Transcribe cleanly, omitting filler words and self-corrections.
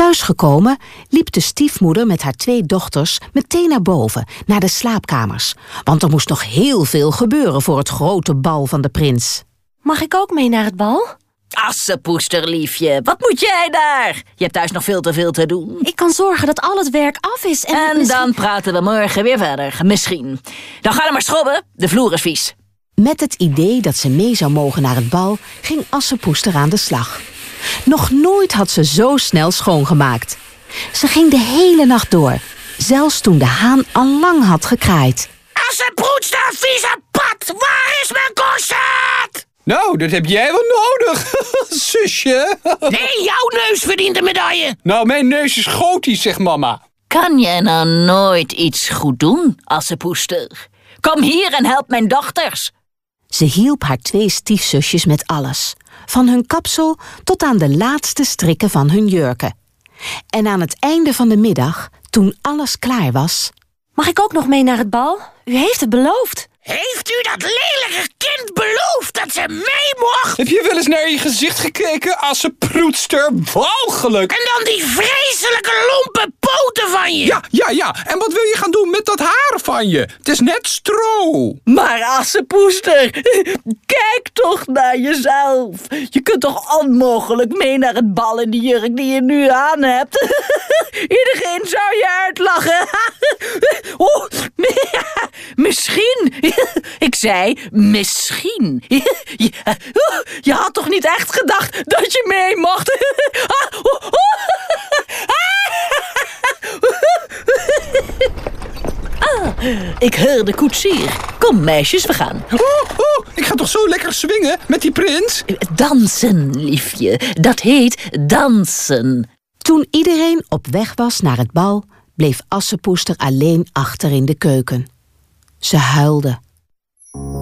Thuis gekomen liep de stiefmoeder met haar 2 dochters meteen naar boven, naar de slaapkamers. Want er moest nog heel veel gebeuren voor het grote bal van de prins. Mag ik ook mee naar het bal? Assepoesterliefje, wat moet jij daar? Je hebt thuis nog veel te veel te doen. Ik kan zorgen dat al het werk af is. En dan praten we morgen weer verder, misschien. Dan ga dan maar schrobben, de vloer is vies. Met het idee dat ze mee zou mogen naar het bal, ging Assepoester aan de slag. Nog nooit had ze zo snel schoongemaakt. Ze ging de hele nacht door, zelfs toen de haan al lang had gekraaid. Assepoester, vieze pat, waar is mijn corset? Nou, dat heb jij wel nodig, zusje. Nee, jouw neus verdient een medaille. Nou, mijn neus is gotisch, zegt mama. Kan jij nou nooit iets goed doen, Assepoester? Kom hier en help mijn dochters. Ze hielp haar 2 stiefzusjes met alles. Van hun kapsel tot aan de laatste strikken van hun jurken. En aan het einde van de middag, toen alles klaar was... Mag ik ook nog mee naar het bal? U heeft het beloofd. Heeft u dat lelijke kind beloofd dat ze mee mocht? Heb je wel eens naar je gezicht gekeken, Assepoester? Walgelijk! En dan die vreselijke lompe poten van je. Ja. En wat wil je gaan doen met dat haar van je? Het is net stro. Maar Assepoester, kijk toch naar jezelf. Je kunt toch onmogelijk mee naar het bal in die jurk die je nu aan hebt? Iedereen zou je uitlachen. Oh, misschien. Ik zei misschien. Je had toch niet echt gedacht dat je mee mocht? Ik hoor de koetsier. Kom meisjes, we gaan. Ik ga toch zo lekker swingen met die prins? Dansen, liefje. Dat heet dansen. Toen iedereen op weg was naar het bal, bleef Assepoester alleen achter in de keuken. Ze huilde.